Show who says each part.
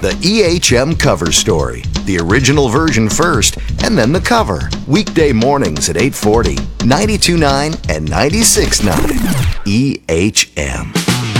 Speaker 1: The EHM Cover Story. The original version first, and then the cover. Weekday mornings at 8:40, 92.9 and 96.9. EHM.